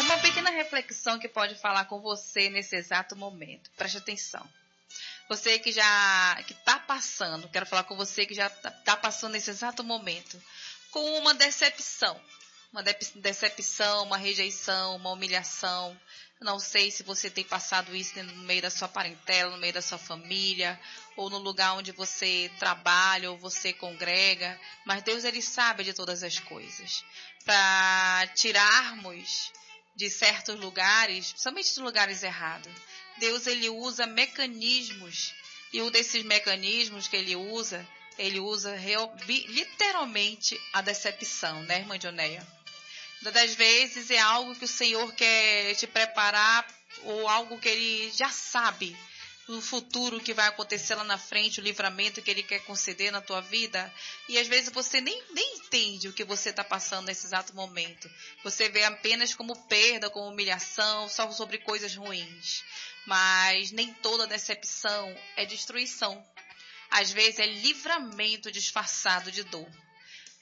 uma pequena reflexão que pode falar com você nesse exato momento. Preste atenção. Você que está passando, quero falar com você que já está passando nesse exato momento, com uma decepção. Uma decepção, uma rejeição, uma humilhação. Não sei se você tem passado isso no meio da sua parentela, no meio da sua família, ou no lugar onde você trabalha, ou você congrega. Mas Deus, Ele sabe de todas as coisas. Para tirarmos de certos lugares, principalmente dos lugares errados, Deus, Ele usa mecanismos. E um desses mecanismos que Ele usa literalmente a decepção, né, irmã Dioneia? Das vezes é algo que o Senhor quer te preparar, ou algo que Ele já sabe o futuro que vai acontecer lá na frente, o livramento que Ele quer conceder na tua vida. E às vezes você nem entende o que você está passando nesse exato momento. Você vê apenas como perda, como humilhação, só sobre coisas ruins. Mas nem toda decepção é destruição. Às vezes é livramento disfarçado de dor.